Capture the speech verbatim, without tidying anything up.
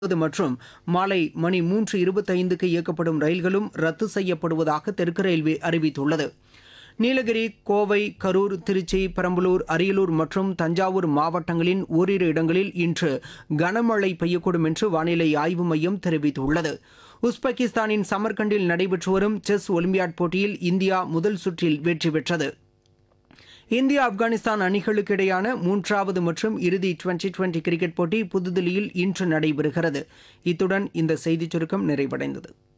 மற்றும் மாலை மணி மூன்று இருபத்தைந்துக்கு இயக்கப்படும் ரயில்களும் ரத்து செய்யப்படுவதாக தெற்கு ரயில்வே அறிவித்துள்ளது. நீலகிரி, கோவை, கரூர், திருச்சி, பெரம்பலூர், அரியலூர் மற்றும் தஞ்சாவூர் மாவட்டங்களின் ஓரிரு இடங்களில் இன்று கனமழை பெய்யக்கூடும் என்று வானிலை ஆய்வு மையம் தெரிவித்துள்ளது. உஸ்பெகிஸ்தானின் சமர்கண்டில் நடைபெற்று வரும் செஸ் ஒலிம்பியாட் போட்டியில் இந்தியா முதல் சுற்றில் வெற்றி பெற்றது. இந்தியா ஆப்கானிஸ்தான் அணிகளுக்கு இடையான மூன்றாவது மற்றும் இறுதி டுவெண்டி டுவெண்டி கிரிக்கெட் போட்டி புதுதில்லியில் இன்று நடைபெறுகிறது. இத்துடன் இந்த செய்திச் சுருக்கம் நிறைவடைந்தது.